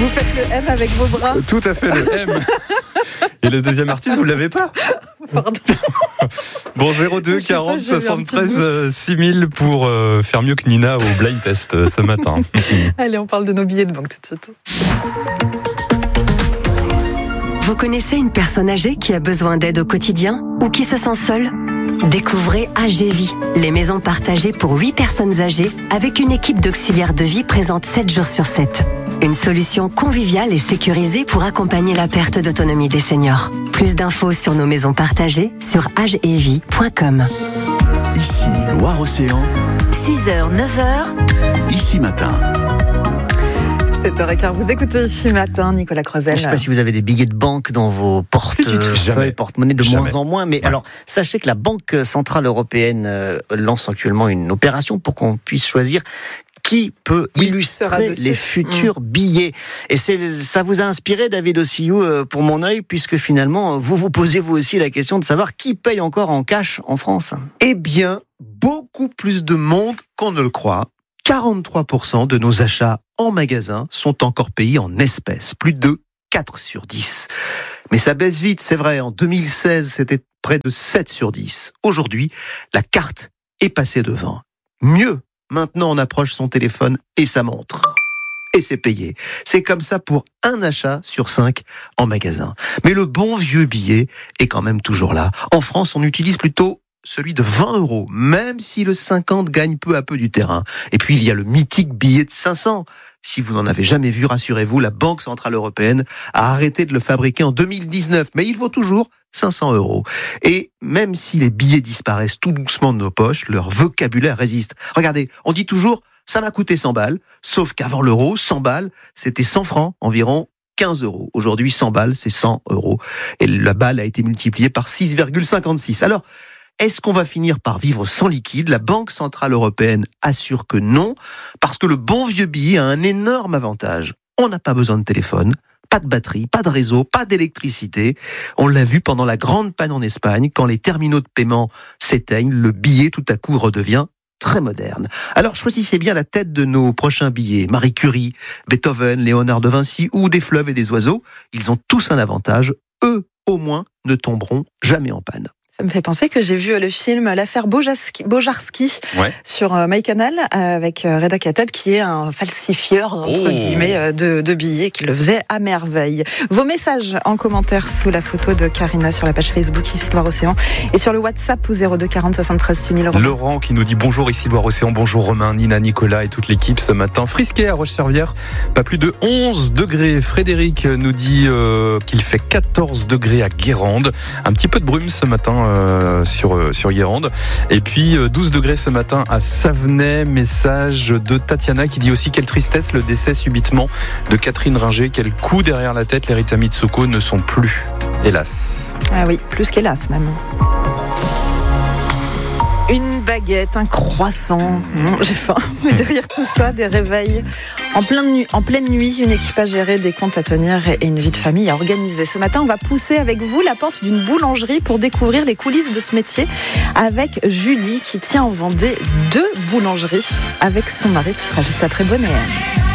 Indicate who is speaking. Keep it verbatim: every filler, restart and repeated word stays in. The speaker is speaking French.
Speaker 1: Vous faites le M avec vos bras.
Speaker 2: Tout à fait, le M. Et le deuxième artiste, vous ne l'avez pas?
Speaker 1: Pardon.
Speaker 2: Bon, zéro deux quarante soixante-treize six mille pour euh, faire mieux que Nina au blind test euh, ce matin.
Speaker 1: Allez, on parle de nos billets de banque tout de suite.
Speaker 3: Vous connaissez une personne âgée qui a besoin d'aide au quotidien ou qui se sent seule? Découvrez A G Vie, les maisons partagées pour huit personnes âgées avec une équipe d'auxiliaires de vie présente sept jours sur sept. Une solution conviviale et sécurisée pour accompagner la perte d'autonomie des seniors. Plus d'infos sur nos maisons partagées sur agevie point com.
Speaker 4: Ici, Loire-Océan.
Speaker 3: six heures, neuf heures.
Speaker 4: Ici matin.
Speaker 1: sept heures quinze, vous écoutez Ici Matin, Nicolas Croizel.
Speaker 5: Je ne sais pas si vous avez des billets de banque dans vos portefeuilles, porte-monnaie de
Speaker 2: Jamais.
Speaker 5: moins en moins. Mais
Speaker 2: ouais.
Speaker 5: alors, sachez que la Banque Centrale Européenne euh, lance actuellement une opération pour qu'on puisse choisir qui peut
Speaker 1: Qui
Speaker 5: illustrer les futurs mmh. billets. Et c'est, ça vous a inspiré, David Ossillou, euh, pour mon œil, puisque finalement, vous vous posez vous aussi la question de savoir qui paye encore en cash en France.
Speaker 6: Eh bien, beaucoup plus de monde qu'on ne le croit. quarante-trois pour cent de nos achats en magasin sont encore payés en espèces, plus de quatre sur dix. Mais ça baisse vite, c'est vrai. En deux mille seize, c'était près de sept sur dix. Aujourd'hui, la carte est passée devant. Mieux, maintenant on approche son téléphone et sa montre. Et c'est payé. C'est comme ça pour un achat sur cinq en magasin. Mais le bon vieux billet est quand même toujours là. En France, on utilise plutôt celui de vingt euros, même si le cinquante gagne peu à peu du terrain. Et puis il y a le mythique billet de cinq cents. Si vous n'en avez jamais vu, rassurez-vous, la Banque Centrale Européenne a arrêté de le fabriquer en deux mille dix-neuf, mais il vaut toujours cinq cents euros. Et même si les billets disparaissent tout doucement de nos poches, leur vocabulaire résiste. Regardez, on dit toujours « ça m'a coûté cent balles », sauf qu'avant l'euro, cent balles, c'était cent francs, environ quinze euros. Aujourd'hui, cent balles, c'est cent euros. Et la balle a été multipliée par six virgule cinquante-six. Alors, est-ce qu'on va finir par vivre sans liquide? La Banque Centrale Européenne assure que non, parce que le bon vieux billet a un énorme avantage. On n'a pas besoin de téléphone, pas de batterie, pas de réseau, pas d'électricité. On l'a vu pendant la grande panne en Espagne, quand les terminaux de paiement s'éteignent, le billet tout à coup redevient très moderne. Alors choisissez bien la tête de nos prochains billets. Marie Curie, Beethoven, Léonard de Vinci ou des fleuves et des oiseaux. Ils ont tous un avantage. Eux, au moins, ne tomberont jamais en panne.
Speaker 1: Ça me fait penser que j'ai vu le film L'affaire Bojarski, Bojarski
Speaker 2: ouais.
Speaker 1: sur MyCanal avec Reda Kateb qui est un falsifieur entre oh. guillemets de, de billets qui le faisait à merveille. Vos messages en commentaire sous la photo de Karina sur la page Facebook Ici Loire-Océan et sur le WhatsApp au zéro deux quarante soixante-treize six mille.
Speaker 2: Laurent qui nous dit bonjour Ici Loire-Océan, bonjour Romain, Nina, Nicolas et toute l'équipe ce matin. Frisquet à Roche-Servière, pas plus de onze degrés. Frédéric nous dit euh, qu'il fait quatorze degrés à Guérande. Un petit peu de brume ce matin. Euh, sur, euh, sur Guérande. Et puis euh, douze degrés ce matin à Savenay. Message de Tatiana qui dit aussi quelle tristesse le décès subitement de Catherine Ringer. Quel coup derrière la tête, les Rita Mitsuko ne sont plus, hélas.
Speaker 1: Ah oui, plus qu'hélas même. Une baguette, un croissant, mmh, j'ai faim. Mais derrière tout ça, des réveils en pleine nuit, en pleine nuit, une équipe à gérer, des comptes à tenir et une vie de famille à organiser. Ce matin, on va pousser avec vous la porte d'une boulangerie pour découvrir les coulisses de ce métier avec Julie qui tient en Vendée deux boulangeries avec son mari. Ce sera juste après Bonnet.